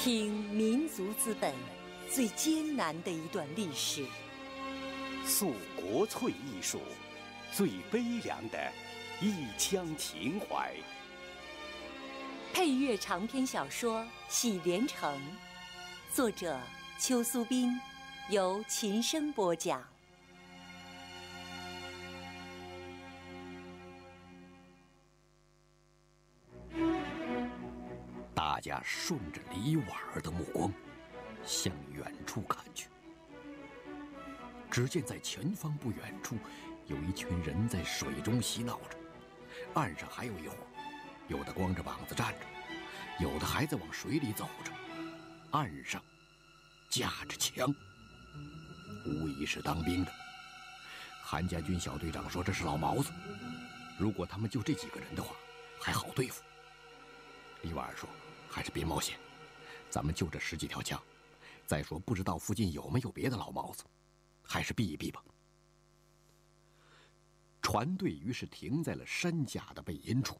听民族资本最艰难的一段历史， 诉国粹艺术最悲凉的一腔情怀。 配乐长篇小说《喜连城》，作者邱苏斌，由琴声播讲。 大家顺着李婉儿的目光向远处看去，只见在前方不远处有一群人在水中嬉闹着，岸上还有一伙，有的光着膀子站着，有的还在往水里走着，岸上架着枪，无疑是当兵的。韩家军小队长说这是老毛子，如果他们就这几个人的话还好对付。李婉儿说还是别冒险，咱们就这10几条枪，再说不知道附近有没有别的老毛子，还是避一避吧。船队于是停在了山甲的背阴处。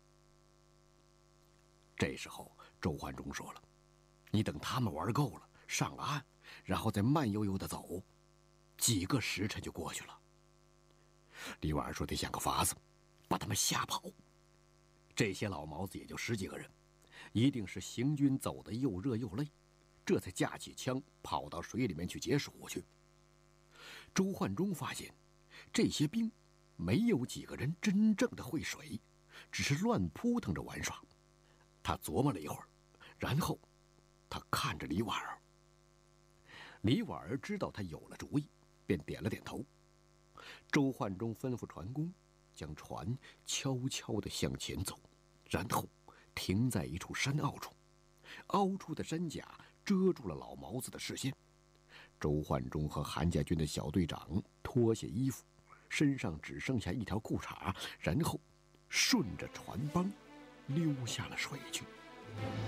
这时候周焕忠说了，你等他们玩够了上了岸，然后再慢悠悠地走，几个时辰就过去了。李婉儿说得想个法子把他们吓跑。这些老毛子也就10几个人，一定是行军走得又热又累，这才架起枪跑到水里面去解暑去。周焕忠发现这些兵没有几个人真正的会水，只是乱扑腾着玩耍。他琢磨了一会儿，然后他看着李婉儿。李婉儿知道他有了主意，便点了点头。周焕忠吩咐船工将船悄悄地向前走，然后停在一处山坳处，凹出的山甲遮住了老毛子的视线。周焕忠和韩家军的小队长脱下衣服，身上只剩下一条裤衩，然后顺着船帮溜下了水去。